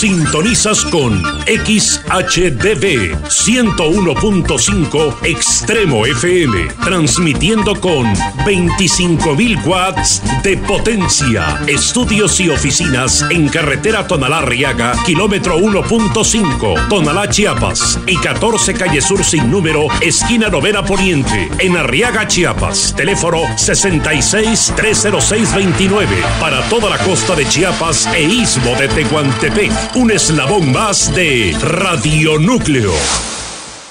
Sintonizas con XHDB 101.5 Extremo FM, transmitiendo con 25.000 watts de potencia. Estudios y oficinas en carretera Tonalá-Arriaga, kilómetro 1.5, Tonalá, Chiapas, y 14 calle Sur sin número, esquina Novena Poniente, en Arriaga, Chiapas. Teléfono 66-306-29 para toda la costa de Chiapas e istmo de Tehuantepec. Un eslabón más de Radio Núcleo.